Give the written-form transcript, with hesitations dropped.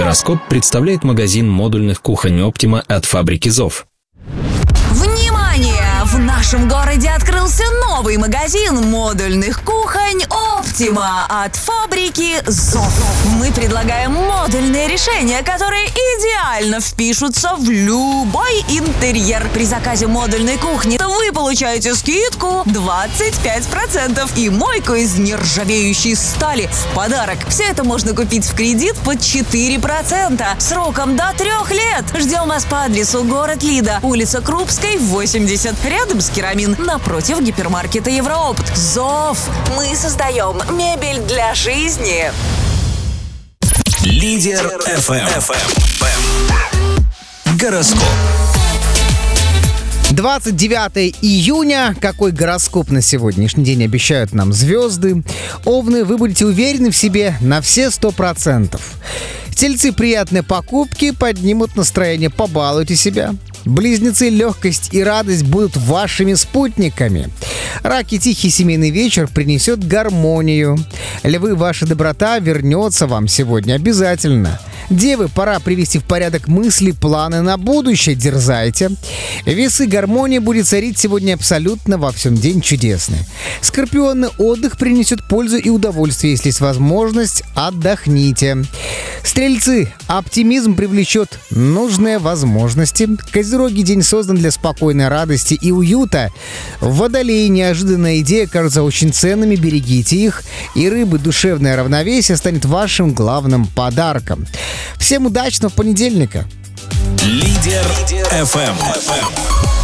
Гороскоп представляет магазин модульных кухонь «Оптима» от фабрики ЗОВ. Внимание! В нашем городе открылся новый магазин модульных кухонь «Оптима» от фабрики ЗОВ. Мы предлагаем модульные решения, которые идеально впишутся в любой интерьер. При заказе модульной кухни вы получаете скидку 25% и мойку из нержавеющей стали в подарок. Все это можно купить в кредит под 4%, сроком до 3 лет. Ждем вас по адресу город Лида, улица Крупской, 80, рядом с Керамин, напротив гипермаркета Евроопт. ЗОВ. Мы создаем мебель для жизни. Лидер FM. Гороскоп. 29 июня. Какой гороскоп на сегодняшний день обещают нам звезды? Овны, вы будете уверены в себе на все 100%. Тельцы, приятные покупки поднимут настроение, побалуйте себя. Близнецы, легкость и радость будут вашими спутниками. Раки, тихий семейный вечер принесет гармонию. Львы, ваша доброта вернется вам сегодня обязательно. Девы, пора привести в порядок мысли, планы на будущее, дерзайте. Весы, гармония будет царить сегодня абсолютно во всем, день чудесный. Скорпионы, отдых принесет пользу и удовольствие, если есть возможность, отдохните. Стрельцы, оптимизм привлечет нужные возможности. Козероги, день создан для спокойной радости и уюта. Водолеи, неожиданная идея кажется очень ценными, берегите их. И рыбы, душевное равновесие станет вашим главным подарком. Всем удачного понедельника! Лидер FM.